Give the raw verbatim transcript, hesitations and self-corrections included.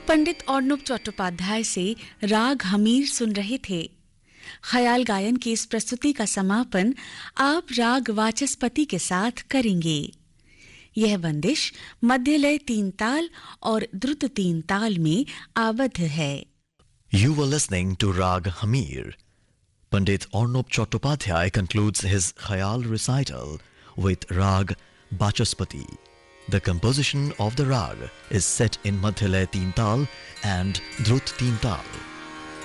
पंडित अर्णब चट्टोपाध्याय से राग हमीर सुन रहे थे। ख्याल गायन की इस प्रस्तुति का समापन आप राग वाचस्पति के साथ करेंगे। यह बंदिश मध्यलय तीन ताल और द्रुत तीन ताल में आबद्ध है। You were listening to Rag Hamir. Pandit Arnob Chattopadhyay concludes his Khayal recital with Rag Vachaspati. The composition of the Rag is set in Madhyalaya Teen Tal and Drut Teen Tal.